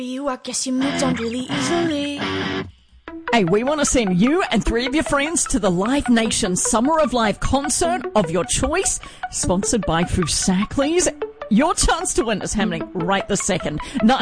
I guess you moved on really easily. Hey, we want to send you and 3 of your friends to the Live Nation Summer of Live concert of your choice, sponsored by Foosackleys. Your chance to win is happening right this second.